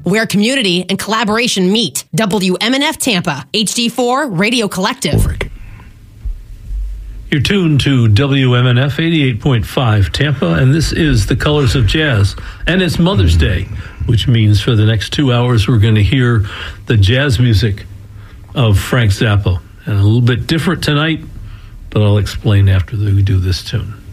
where community and collaboration meet. WMNF Tampa, HD4 Radio Collective. You're tuned to WMNF 88.5 Tampa, and this is The Colors of Jazz. And it's Mother's Day, which means for the next 2 hours we're going to hear the jazz music of Frank Zappa. And a little bit different tonight, but I'll explain after we do this tune.